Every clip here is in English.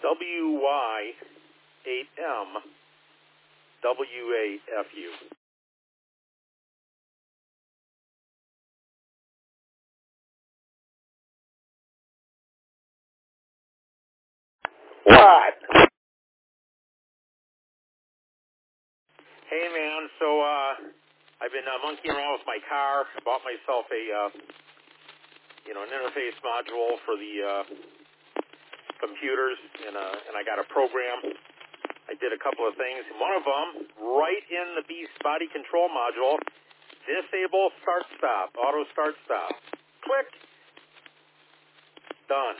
WY8MWAFU. What? Hey man, so I've been monkeying around with my car. I bought myself a an interface module for the computers, and I got a program. I did a couple of things. One of them, right in the Beast body control module, disable start stop, auto start stop. Click. Done.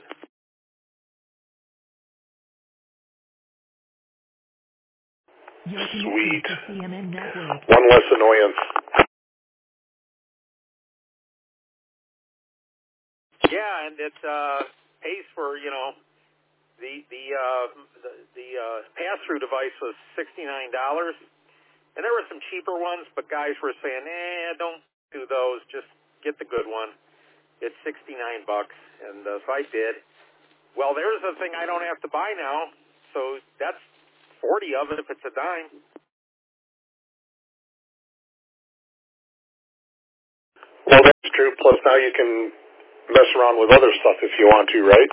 Sweet. One less annoyance. Yeah, and it pays for, the pass-through device was $69, and there were some cheaper ones, but guys were saying, don't do those, just get the good one. It's $69, and so I did. Well, there's a thing I don't have to buy now, so that's 40 of it if it's a dime. Well, that's true. Plus, now you can mess around with other stuff if you want to, right?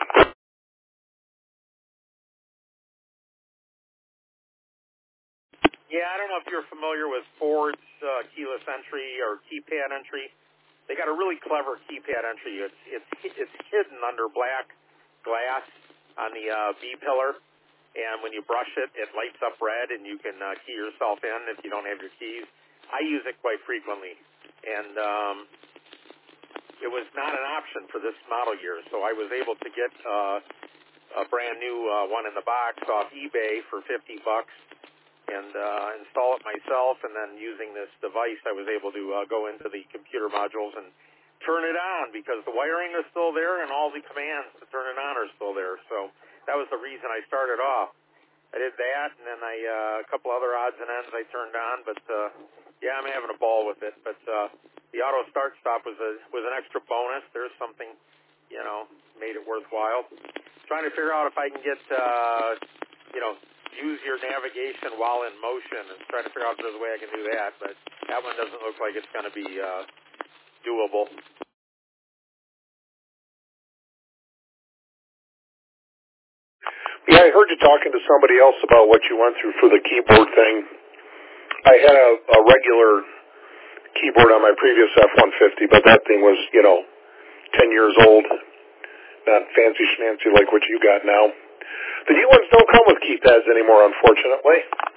Yeah, I don't know if you're familiar with Ford's keyless entry or keypad entry. They got a really clever keypad entry. It's hidden under black glass on the B pillar, and when you brush it, it lights up red, and you can key yourself in if you don't have your keys. I use it quite frequently, and it was not an option for this model year, so I was able to get a brand new one in the box off eBay for $50 and install it myself, and then using this device I was able to go into the computer modules and turn it on, because the wiring is still there and all the commands to turn it on are still there. So that was the reason I started off. I did that, and then a couple other odds and ends I turned on, but yeah, I'm having a ball with it. But the auto start stop was an extra bonus. There's something, made it worthwhile. Trying to figure out if I can get use your navigation while in motion, and try to figure out if there's a way I can do that, but that one doesn't look like it's going to be doable. Yeah, I heard you talking to somebody else about what you went through for the keyboard thing. I had a regular keyboard on my previous F-150, but that thing was, 10 years old, not fancy schmancy like what you got now. The new ones don't come with keypads anymore, unfortunately.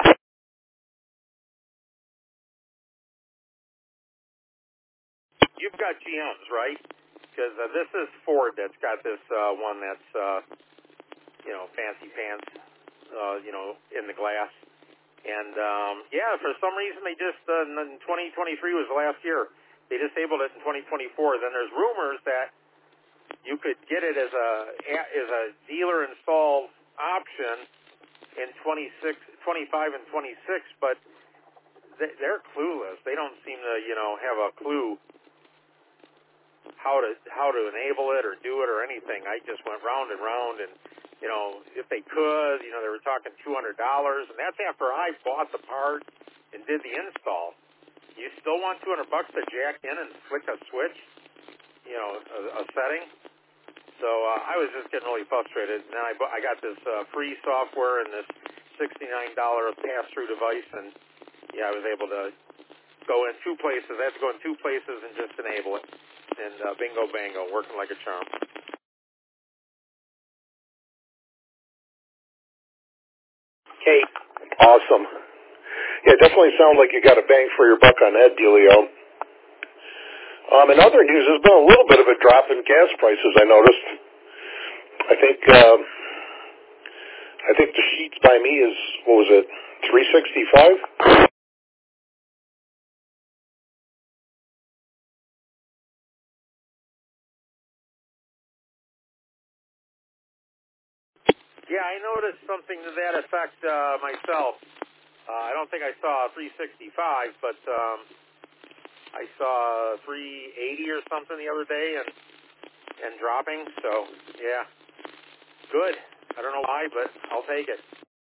You've got GMs, right? Because this is Ford that's got this one that's, fancy pants, in the glass. And, for some reason they just, in 2023 was the last year, they disabled it in 2024. Then there's rumors that you could get it as a dealer installed option in 25 and 26, but they're clueless. They don't seem to, have a clue how to enable it or do it or anything. I just went round and round, and if they could, they were talking $200, and that's after I bought the part and did the install. You still want $200 to jack in and flick a switch, a setting? So I was just getting really frustrated. And then I got this free software and this $69 pass-through device, and I was able to go in two places. I had to go in two places and just enable it. And bingo bango, working like a charm. Hey, awesome. Yeah, it definitely sounds like you got a bang for your buck on that dealio. In other news, there's been a little bit of a drop in gas prices, I noticed. I think the sheets by me is, what was it, $3.65? Yeah, I noticed something to that effect myself. I don't think I saw 365, but I saw 380 or something the other day, and dropping. So yeah, good. I don't know why, but I'll take it.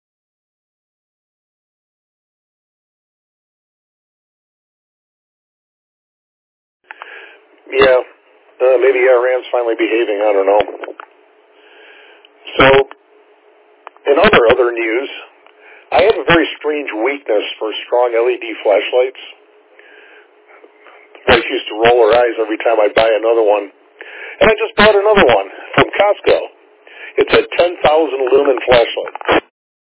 Yeah. Maybe Iran's finally behaving. I don't know. So, in other news, I have a very strange weakness for strong LED flashlights. My wife used to roll her eyes every time I buy another one. And I just bought another one from Costco. It's a 10,000 lumen flashlight.